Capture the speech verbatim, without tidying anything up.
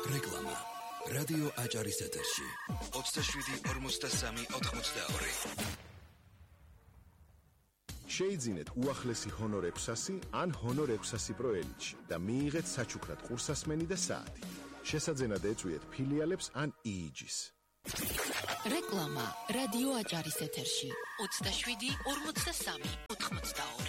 რეკლამა. რადიო აჭარის ეთერში. ოცდაშვიდი ორმოცდასამი ოთხმოცდაორი. შეიძინეთ უახლესი ჰონორ ექვსასი ან ჰონორ ექვსასი პრო ელიტში და მიიღეთ საჩუქრად ყურსასმენი და საათი. შესაძენად ეწვიეთ ფილიალებს ან იიჯის. რეკლამა რადიო აჭარის ეთერში ოცდაშვიდი ორმოცდასამი ოთხმოცდაორი.